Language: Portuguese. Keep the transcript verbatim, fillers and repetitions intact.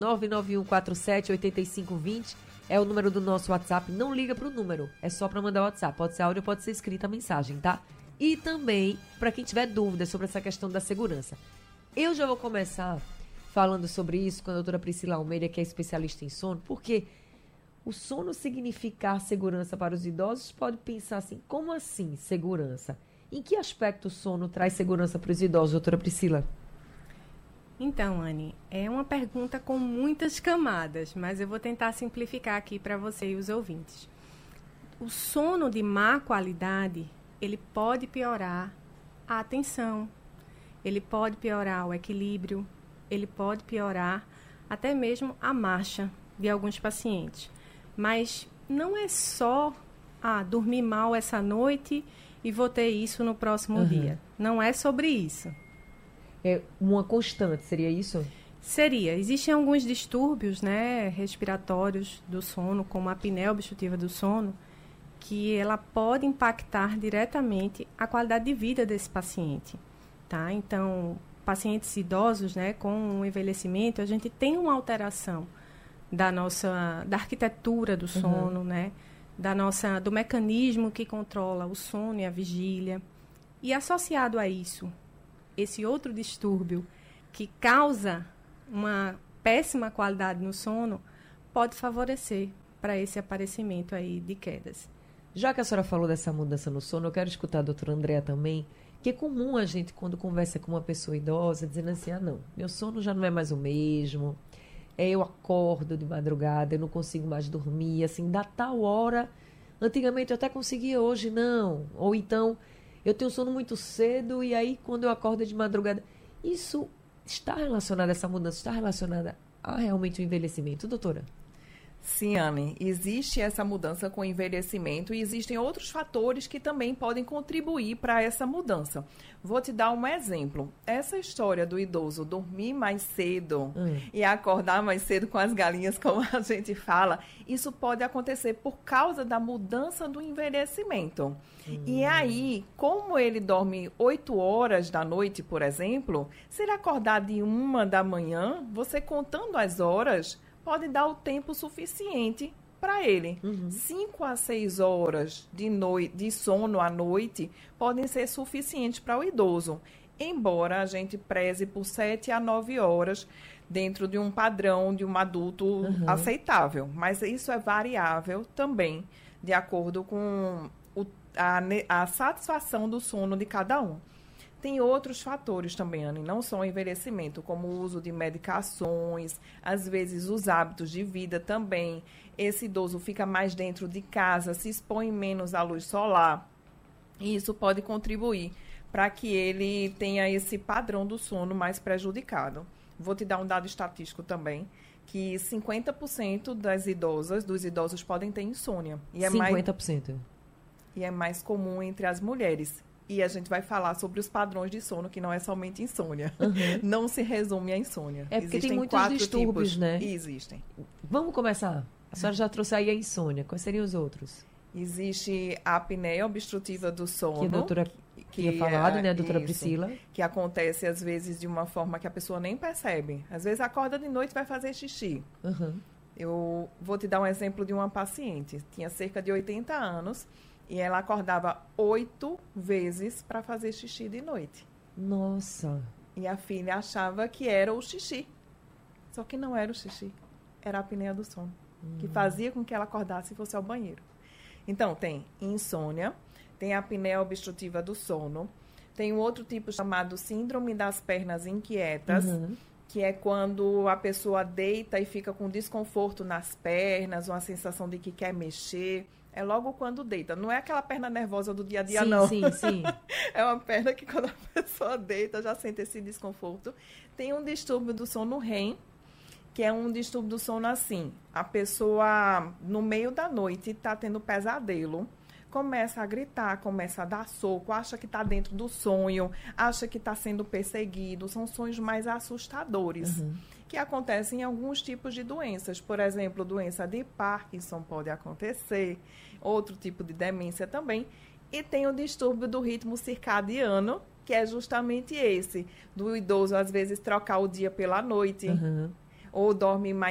nove nove um quatro sete oito cinco dois zero é o número do nosso WhatsApp. Não liga pro número, é só para mandar o WhatsApp. Pode ser áudio, pode ser escrita a mensagem, tá? E também, para quem tiver dúvidas sobre essa questão da segurança. Eu já vou começar falando sobre isso com a doutora Priscila Almeida, que é especialista em sono, porque o sono significar segurança para os idosos, pode pensar assim, como assim segurança? Em que aspecto o sono traz segurança para os idosos, doutora Priscila? Então, Anne, é uma pergunta com muitas camadas, mas eu vou tentar simplificar aqui para você e os ouvintes. O sono de má qualidade, ele pode piorar a atenção, ele pode piorar o equilíbrio, ele pode piorar até mesmo a marcha de alguns pacientes. Mas não é só, ah, dormir mal essa noite e vou ter isso no próximo uhum. dia. Não é sobre isso. É uma constante, seria isso? Seria. Existem alguns distúrbios, né, respiratórios do sono, como a apneia obstrutiva do sono, que ela pode impactar diretamente a qualidade de vida desse paciente, tá? Então, pacientes idosos, né, com o envelhecimento, a gente tem uma alteração da nossa, da arquitetura do sono, uhum. né, da nossa, do mecanismo que controla o sono e a vigília. E associado a isso, esse outro distúrbio que causa uma péssima qualidade no sono pode favorecer para esse aparecimento aí de quedas. Já que a senhora falou dessa mudança no sono, eu quero escutar a doutora Andréa também, que é comum a gente, quando conversa com uma pessoa idosa, dizendo assim, ah, não, meu sono já não é mais o mesmo, é, eu acordo de madrugada, eu não consigo mais dormir, assim, da tal hora, antigamente eu até conseguia, hoje não, ou então eu tenho sono muito cedo e aí quando eu acordo de madrugada. Isso está relacionado, essa mudança está relacionada a realmente o envelhecimento, doutora? Sim, Anne, existe essa mudança com o envelhecimento e existem outros fatores que também podem contribuir para essa mudança. Vou te dar um exemplo. Essa história do idoso dormir mais cedo hum. e acordar mais cedo com as galinhas, como a gente fala, isso pode acontecer por causa da mudança do envelhecimento. Hum. E aí, como ele dorme oito horas da noite, por exemplo, se ele acordar de uma da manhã, você contando as horas, pode dar o tempo suficiente para ele. Uhum. Cinco a seis horas de, noi- de sono à noite podem ser suficientes para o idoso, embora a gente preze por sete a nove horas dentro de um padrão de um adulto uhum. aceitável. Mas isso é variável também, de acordo com o, a, a satisfação do sono de cada um. Tem outros fatores também, Anne, não só o envelhecimento, como o uso de medicações, às vezes os hábitos de vida também. Esse idoso fica mais dentro de casa, se expõe menos à luz solar. E isso pode contribuir para que ele tenha esse padrão do sono mais prejudicado. Vou te dar um dado estatístico também, que cinquenta por cento das idosas, dos idosos podem ter insônia. E é cinquenta por cento? Mais, e é mais comum entre as mulheres. E a gente vai falar sobre os padrões de sono, que não é somente insônia. Uhum. Não se resume à insônia. É porque existem tem muitos quatro distúrbios, tipos. né? E existem. Vamos começar. A senhora já trouxe aí a insônia. Quais seriam os outros? Existe a apneia obstrutiva do sono. Que a doutora que tinha falado, é, né, a doutora isso, Priscila? Que acontece, às vezes, de uma forma que a pessoa nem percebe. Às vezes, acorda de noite e vai fazer xixi. Uhum. Eu vou te dar um exemplo de uma paciente. Tinha cerca de oitenta anos. E ela acordava oito vezes para fazer xixi de noite. Nossa! E a filha achava que era o xixi. Só que não era o xixi. Era a apneia do sono. Hum. Que fazia com que ela acordasse e fosse ao banheiro. Então, tem insônia, tem a apneia obstrutiva do sono, tem um outro tipo chamado síndrome das pernas inquietas, uhum. que é quando a pessoa deita e fica com desconforto nas pernas, uma sensação de que quer mexer. É logo quando deita. Não é aquela perna nervosa do dia a dia, sim, não. Sim, sim, É uma perna que quando a pessoa deita já sente esse desconforto. Tem um distúrbio do sono REM, que é um distúrbio do sono assim. A pessoa, no meio da noite, está tendo pesadelo, começa a gritar, começa a dar soco, acha que está dentro do sonho, acha que está sendo perseguido. São sonhos mais assustadores. Uhum. Que acontecem em alguns tipos de doenças. Por exemplo, doença de Parkinson pode acontecer, outro tipo de demência também. E tem o distúrbio do ritmo circadiano, que é justamente esse, do idoso, às vezes, trocar o dia pela noite. Uhum. ou dorme mais